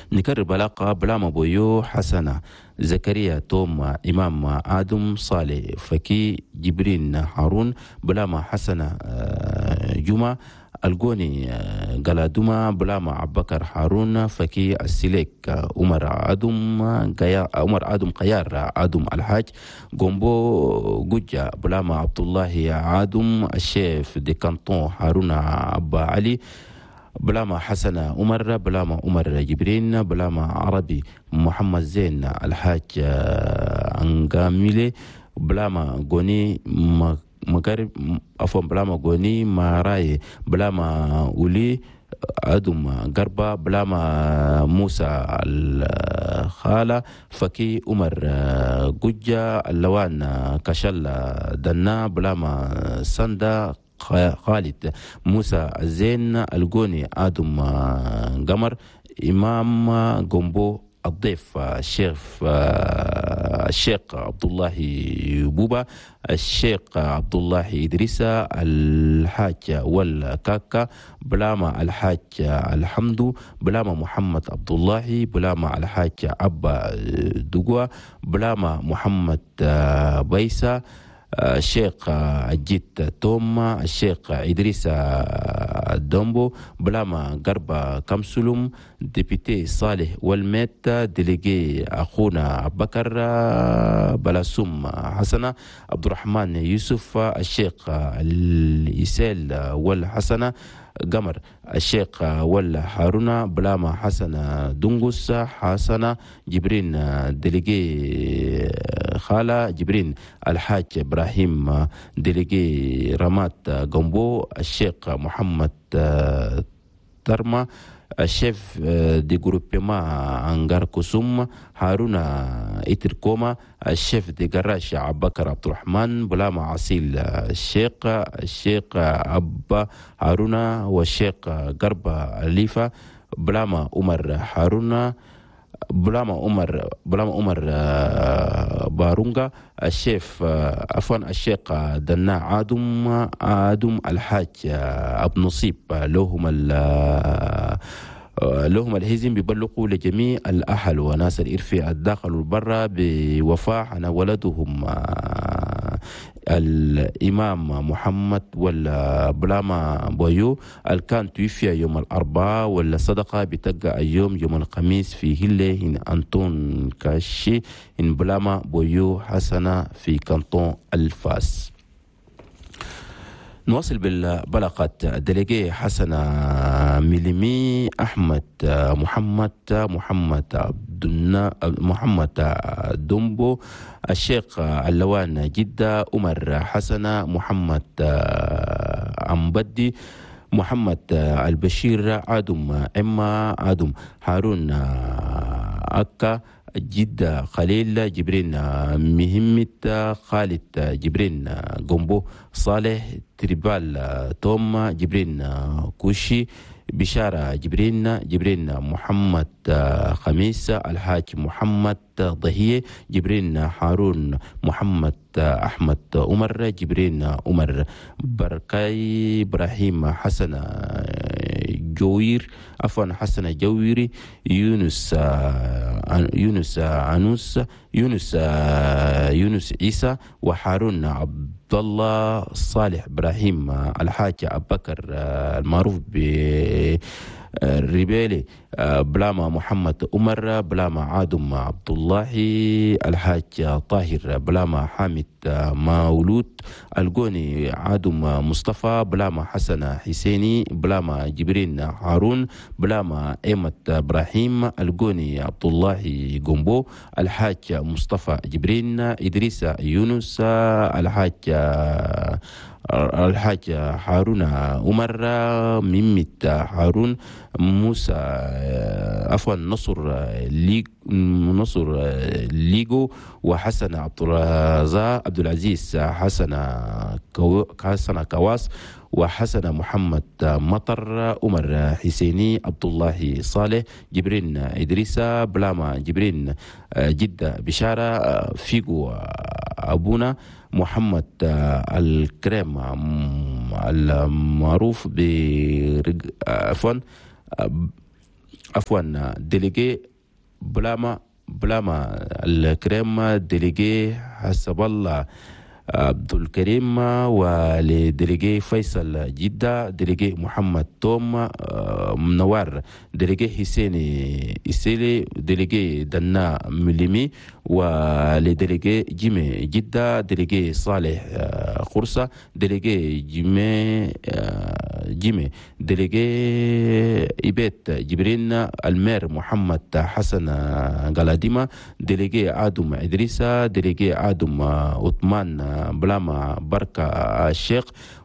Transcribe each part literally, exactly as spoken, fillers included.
نكرر بلاقة بلام بويو حسنة زكريا توم إمام آدم صالح فكي جبرين هارون بلام حسنة جمعة الجوني قلادوما بلاما عبكر هارون فكي السليك عمر آدم عمر آدم قيار آدم الحاج قنبو جوجا بلاما عبد الله آدم الشيف دي كانتون هارون أبا علي بلاما حسن عمر بلاما عمر جبرين بلاما عربي محمد زين الحاج أنغاميلي بلاما غوني مغرب عفوا بلاما غوني ماراي بلاما أولي أدم غربا بلاما موسى الخالة فكي عمر جوجا اللوان كشل دنا بلاما سندا خالد موسى الزين الجوني آدم قمر إمام قنبو الضيف الشيخ الشيخ عبد الله بوبا الشيخ عبد الله إدريس الحاج والكاكا بلاما الحاج الحمد بلاما محمد عبد الله بلاما الحاج أبا دقوة بلاما محمد بيسا الشيخ الجيت توما الشيخ إدريس دومبو بلاما قربا كمسلم ديبيتي صالح والميت ديليجي أخونا بكر بلاسوم حسنة عبد الرحمن يوسف الشيخ الإسيل والحسنة قمر الشيخ ولا هارون بلاما حسن دنقس حسن جبرين ديليجي خالة جبرين الحاج إبراهيم ديليجي رمات قنبو الشيخ محمد ترما الشيف دي جروبيما أنغار كسوم هارون إتركوما الشيف دي جراش عبكر عبد الرحمن بلاما عصيل الشيخ الشيخ أبا هارون والشيخ قربا أليفا بلاما عمر هارون بلاما عمر بلاما عمر بارونغا الشيف عفوا الشيخ دنا عادم عادم الحاج ابن نصيب لهم لهم الهزم بيبلغوا لجميع الأهل وناس الإرفاء الداخل والبرة بوفاة عن ولدهم الإمام محمد ولا بلاما بويو الكان توفي يوم الأربعاء ولا صدقة بتقى اليوم يوم الخميس في هلة إن أنطون كاشي إن بلاما بويو حسنة في كانطون الفاس. نواصل بالبلاغات ديليجي حسن ميليمي أحمد محمد محمد عبد محمد دمبو الشيخ اللوان جدة عمر حسن محمد أمبدي محمد البشير آدم إما آدم هارون أكا جدة خليل جبرين مهمة خالد جبرين قنبو صالح تريبال توم جبرين كوشي بشارة جبرين جبرين محمد خميس الحاج محمد ضهية جبرين هارون محمد أحمد عمر جبرين عمر بركاي إبراهيم حسن جوير عفوا حسن جويري يونس يونس عنوس يونس يونس عيسى وهارون عبد الله صالح إبراهيم الحاج أبو بكر المعروف ب ريبيلي بلاما محمد عمر بلاما عادم عبد الله الحاج طاهر بلاما حامد مولود الجوني عادم مصطفى بلاما حسن حسيني بلاما جبرين هارون بلاما ايمت ابراهيم الجوني عبد الله قنبو الحاج مصطفى جبرين ادريس يونس الحاج الحاج هارون عمر ميمت هارون موسى عفوا نصر ليج نصر ليجو وحسن عبد الرزاق عبد العزيز حسن كو حسن كواس وحسن محمد مطر عمر حسيني عبد الله صالح جبرين إدريس بلاما جبرين جدة بشارة فيجو أبونا محمد الكريم المعروف ب عفوا عفوا ديليجي بلاما بلاما الكريم، ديليجي حسب الله عبد الكريم، ولديليجي فيصل جدة، ديليجي محمد توم منوار، ديليجي حسيني إسيلي، ديليجي دنا مليمي، ولديليجي جيمي جدة، ديليجي صالح قرصة، ديليجي جيمي جيمي، ديليجي إبيت جبرين المير محمد حسن غلاديما، ديليجي آدم إدريسة، ديليجي آدم عثمان بلاما بركة الشيخ،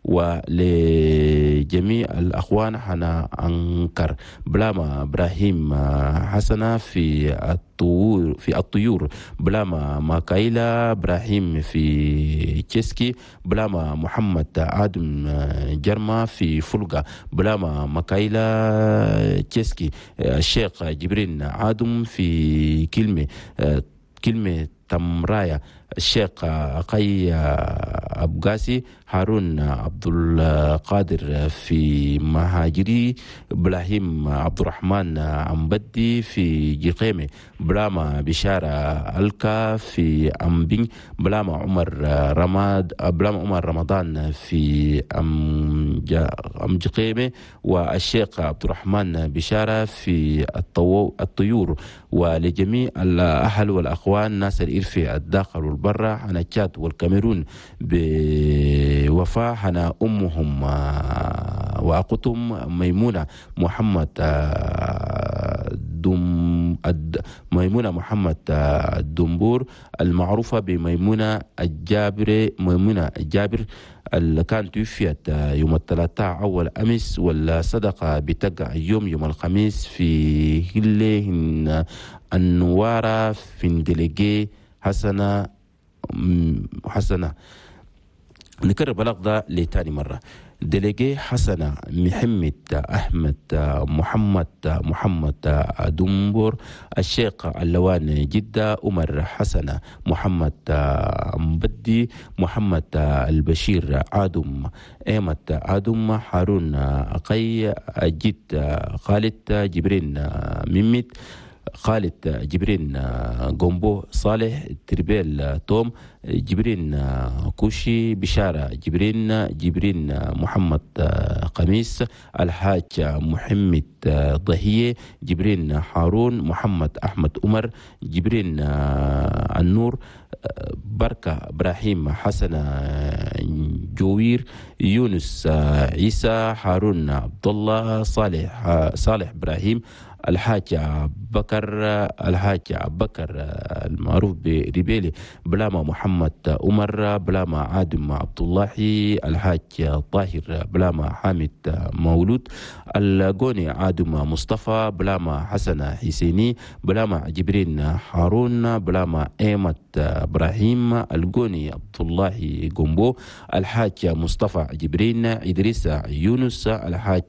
ولجميع الأخوان حنا أنكر بلاما إبراهيم حسنة في الطيور في الطيور، بلاما ماكايلا إبراهيم في تشيسكي، بلاما محمد آدم جرما في فلقة، بلاما ماكايلا تشيسكي، الشيخ جبرين آدم في كلمة كلمة تمرايا، الشيخ قي أبقاسي، هارون عبد القادر في مهاجري، إبراهيم عبد الرحمن عمبدي في جقيمة، بلاما بشارة الكا في أمبين، بلاما عمر رماد بلاما عمر رمضان في أمجقيمة، والشيخ عبد الرحمن بشارة في الطيور، ولجميع الأهل والأخوان ناس الإرفي الداخل والبرة، حنا تشاد والكاميرون بوفاء، حنا أمهم وأقتم ميمونة محمد دم ميمونة محمد الدنبور المعروفة بميمونة الجابر، ميمونة الجابر اللي كانت توفيت يوم الثلاثاء أول أمس، والصدقة بتقع يوم يوم الخميس في هله النوارة في ديليجي حسنة حسنة. نكرر بلغ ده لتاني مرة. ديليجي حسنة محمد أحمد محمد محمد دنبور، الشيخ اللوان جدة، عمر حسنة محمد مبدي، محمد البشير آدم، إيمت آدم، هارون أقي جد، خالد جبرين ميمت، خالد جبرين قنبو، صالح تربيل توم، جبرين كوشي، بشارة جبرين، جبرين محمد قميص، الحاج محمد ضهية، جبرين هارون، محمد أحمد عمر، جبرين النور، بركة إبراهيم حسن جوير، يونس عيسى، هارون عبد الله، صالح صالح إبراهيم، الحاج بكر الحاج بكر المعروف بريبيلي، بلاما محمد عمر، بلاما عادم عبد الله، الحاج طاهر، بلاما حامد مولود، القوني عادم مصطفى، بلاما حسن حسيني، بلاما جبرين هارون، بلاما ايمت ابراهيم، القوني عبد الله قنبو، الحاج مصطفى جبرين، ادريس يونس، الحاج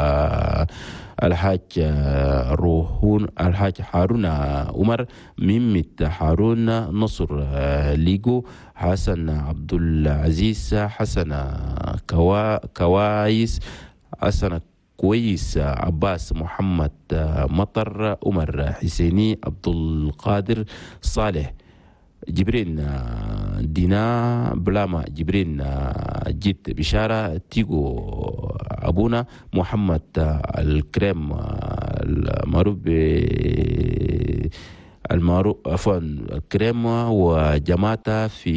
الحاج روحون، الحاج هارون عمر، ميمت هارون، نصر ليجو، حسن عبد العزيز، حسن كوا كوايس، حسن كويس، عباس محمد مطر، عمر حسيني، عبد القادر صالح، جبرين دينا، بلاما جبرين جيت، بشارة تيجو أبونا، محمد الكريم المعروف المعروف عفوا الكريم، وجماعته في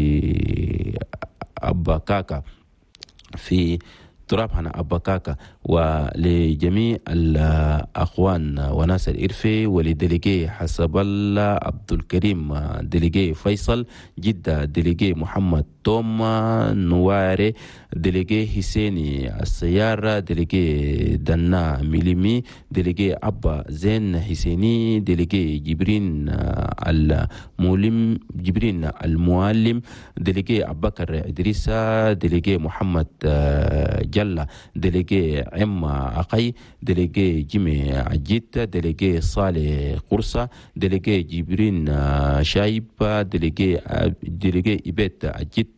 أبا كاكا في تراب هنا أبا كاكا، ولجميع الأخوان وناس الإرفي، ولديليجي حسب الله عبد الكريم، ديليجي فيصل جدة، ديليجي محمد توم نواري، ديليجي حسيني السيارة، ديليجي دنا ميليمي، ديليجي أبا زين حسيني، ديليجي جبرين المولم جبرين المعلم، ديليجي أبو بكر إدريسة، ديليجي محمد جلة، ديليجي عما أقي، ديليجي جيمي عجيت، ديليجي صالح قرصة، ديليجي جبرين شايب، ديليجي ديليجي إبيت عجيت،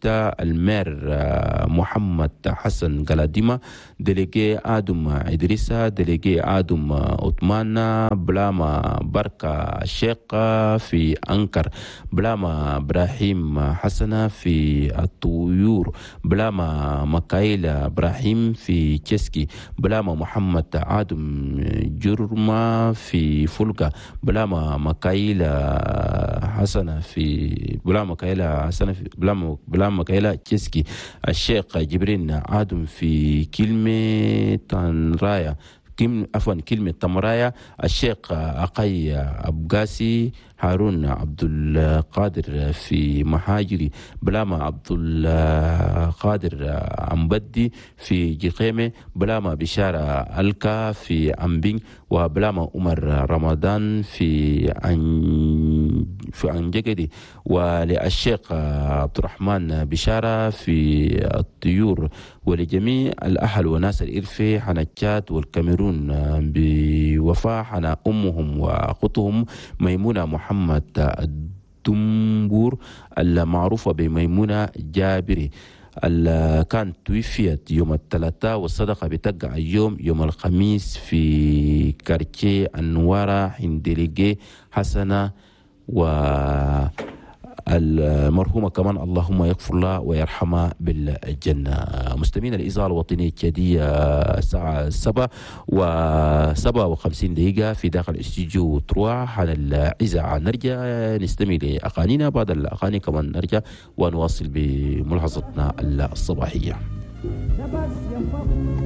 جدة المير محمد حسن قلاديما، ديليجي آدم إدريسا، ديليجي آدم عثمان، بلاما بركة الشيخ في أنكر، بلاما إبراهيم حسن في الطيور، بلاما مكايل إبراهيم في تشيسكي، بلاما محمد آدم جرمة في فلقة، بلاما مكايل حسن في بلاما مكايل حسن في بلاما بلاما مكايل تشيسكي، الشيخ جبرين آدم في كلمة تنرايا كلمة عفوا كلمة تمرايا، الشيخ أقاي أبقاسي، هارون عبد القادر في محاجري، بلاما عبد القادر عمبدي في جقيمة، بلاما بشارة الكا في أمبين، وبلاما عمر رمضان في أن في أنجقدي، وللشيخ عبد الرحمن بشارة في الطيور، ولجميع الأهل وناس الإرفي حنا تشاد والكاميرون بوفاء حنا أمهم وأخوتهم ميمونة محمد الدمبور المعروفة بميمونة جابري، اللي كانت توفيت يوم الثلاثاء والصدقة بتقع اليوم يوم الخميس في كارتيه النوارة هندليجي حسنة، والمرحومة كمان اللهم يغفر لها ويرحمها بالجنة. مستمعين الإذاعة الوطنية التشادية الساعة سبعة وسبعة وخمسين دقيقة في داخل استديو تروع حان الإذاعة. نرجع نستمع لأغانينا، بعد الأغاني كمان نرجع ونواصل بملاحظتنا الصباحية.